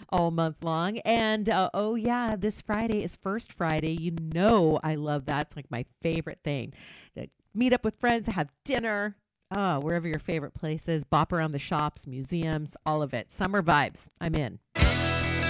all month long. And oh, yeah, this Friday is First Friday. You know, I love that. It's like my favorite thing to meet up with friends, have dinner. Wherever your favorite place is, bop around the shops, museums, all of it. Summer vibes. I'm in.